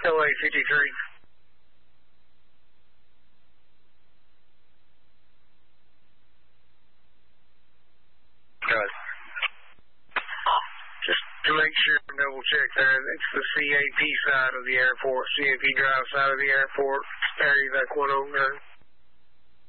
LA 53. Good. Just to make sure, double check there. It's the CAP side of the airport, CAP Drive side of the airport area that went over there.